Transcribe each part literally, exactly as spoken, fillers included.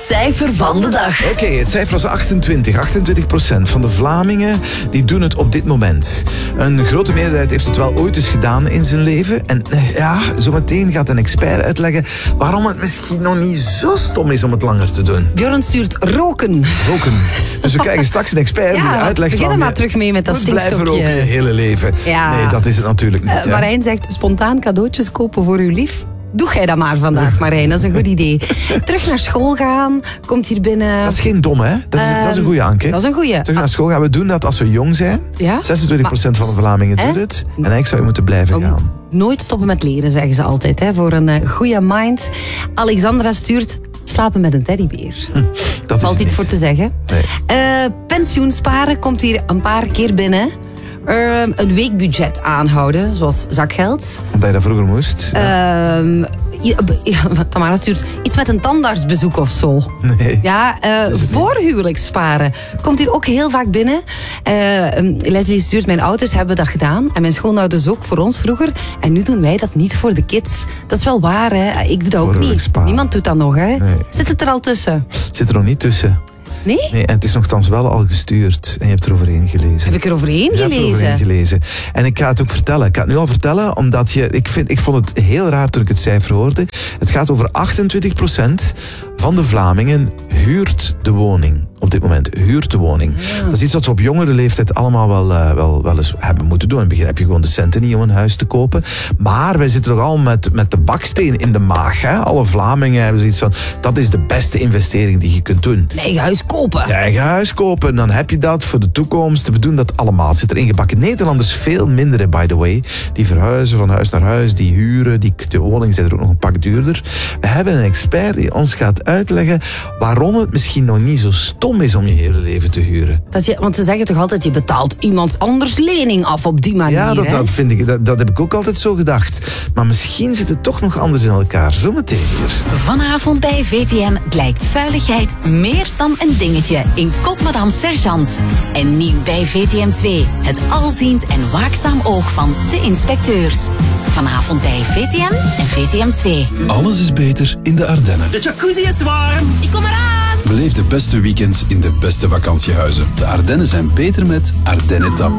cijfer van de dag. Oké, okay, het cijfer was achtentwintig. achtentwintig procent van de Vlamingen die doen het op dit moment. Een grote meerderheid heeft het wel ooit eens gedaan in zijn leven. En ja, zometeen gaat een expert uitleggen waarom het misschien nog niet zo stom is om het langer te doen. Bjorn stuurt roken. Roken. Dus we krijgen straks een expert ja, die uitlegt van... begin er maar terug mee met dat stinkstokje. Blijven roken je hele leven. Ja. Nee, dat is het natuurlijk niet. Uh, Marijn zegt, spontaan cadeautjes kopen voor uw lief. Doe jij dat maar vandaag, Marijn. Dat is een goed idee. Terug naar school gaan. Komt hier binnen... Dat is geen dom, hè? Dat is, um, dat is een goeie, Anke. Dat is een goeie. Terug naar school gaan. We doen dat als we jong zijn. Ja? zesentwintig procent van de Vlamingen doet het. En eigenlijk zou je moeten blijven oh, gaan. Nooit stoppen met leren, zeggen ze altijd. Hè, voor een uh, goede mind. Alexandra stuurt... Slapen met een teddybeer. Dat valt iets voor te zeggen. Nee. Uh, pensioen sparen komt hier een paar keer binnen. Uh, een weekbudget aanhouden, zoals zakgeld. Omdat je dat vroeger moest. Ja. Uh, ja, Tamara stuurt iets met een tandartsbezoek of zo. Nee. Ja, uh, voorhuwelijk sparen. Komt hier ook heel vaak binnen. Uh, um, Leslie stuurt, mijn ouders hebben dat gedaan. En mijn schoonouders ook voor ons vroeger. En nu doen wij dat niet voor de kids. Dat is wel waar, hè. Ik doe dat ook niet. Sparen. Niemand doet dat nog, hè. Nee. Zit het er al tussen? Zit er nog niet tussen. Nee? Nee, en het is nogthans wel al gestuurd. En je hebt er overheen gelezen. Heb ik er overheen je gelezen? Hebt er overheen gelezen. En ik ga het ook vertellen. Ik ga het nu al vertellen, omdat je... Ik, vind, ik vond het heel raar toen ik het cijfer hoorde. Het gaat over achtentwintig procent van de Vlamingen huurt de woning. Op dit moment, huurt de woning. Ja. Dat is iets wat we op jongere leeftijd allemaal wel, uh, wel, wel eens hebben moeten doen. In het begin heb je gewoon de centen niet om een huis te kopen. Maar wij zitten toch al met, met de baksteen in de maag. Hè? Alle Vlamingen hebben zoiets van... Dat is de beste investering die je kunt doen. Een eigen huis kopen. Je eigen huis kopen. Dan heb je dat voor de toekomst. We doen dat allemaal. Het zit erin gebakken. Nederlanders veel minder, by the way. Die verhuizen van huis naar huis. Die huren. Die, de woningen zijn er ook nog een pak duurder. We hebben een expert die ons gaat uitleggen waarom het misschien nog niet zo stom is om je hele leven te huren. Dat je, want ze zeggen toch altijd, je betaalt iemand anders lening af op die manier. Ja, dat, dat vind ik. Dat, dat heb ik ook altijd zo gedacht. Maar misschien zit het toch nog anders in elkaar. Zometeen hier. Vanavond bij V T M blijkt vuiligheid meer dan een dingetje in Kot Madame Sergeant. En nieuw bij V T M twee. Het alziend en waakzaam oog van de inspecteurs. Vanavond bij V T M en V T M twee. Alles is beter in de Ardennen. De jacuzzi is warm. Ik kom eraan. Beleef de beste weekends in de beste vakantiehuizen. De Ardennen zijn beter met Ardennetap.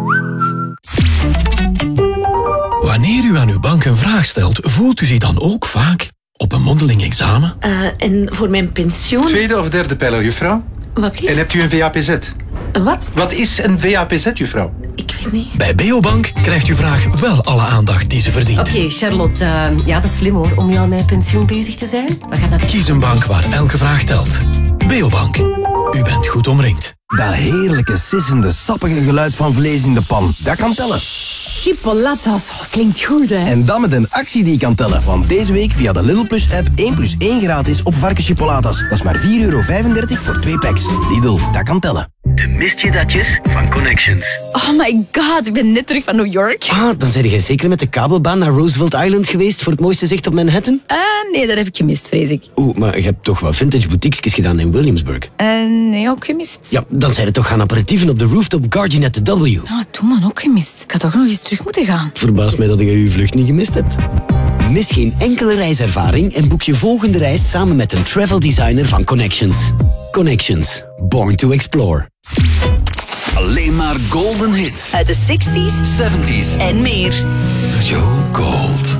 Wanneer u aan uw bank een vraag stelt, voelt u zich dan ook vaak op een mondeling examen? Uh, en voor mijn pensioen... Tweede of derde pijler, juffrouw? Wat lief? En hebt u een V A P Z? Wat? Wat is een V A P Z, juffrouw? Ik weet niet. Bij Beobank krijgt uw vraag wel alle aandacht die ze verdient. Oké, okay, Charlotte. Uh, ja, dat is slim hoor, om nu al met pensioen bezig te zijn. We gaan dat... Kies een bank waar elke vraag telt. Beobank. U bent goed omringd. Dat heerlijke, sissende, sappige geluid van vlees in de pan. Dat kan tellen. Chipolatas, oh, klinkt goed hè. En dan met een actie die kan tellen. Want deze week via de Lidl Plus app één plus één gratis op varkenschipolatas. Dat is maar vier euro vijfendertig voor twee packs. Lidl, dat kan tellen. De mist je datjes van Connections. Oh my god, ik ben net terug van New York. Ah, dan ben je zeker met de kabelbaan naar Roosevelt Island geweest voor het mooiste zicht op Manhattan? Uh, nee, dat heb ik gemist, vrees ik. Oeh, maar je hebt toch wat vintage boutiques gedaan in Williamsburg? Uh, nee, ook gemist. Ja, dan zijn er toch gaan aperitieven op de rooftop Guardian at the W. Oh, toen man, ook gemist. Ik had toch nog eens terug moeten gaan. Het verbaast mij dat je je vlucht niet gemist hebt. Mis geen enkele reiservaring en boek je volgende reis samen met een travel designer van Connections. Connections. Born to explore. Alleen maar golden hits. Uit de zestig's, zeventig's en meer. Joe Gold.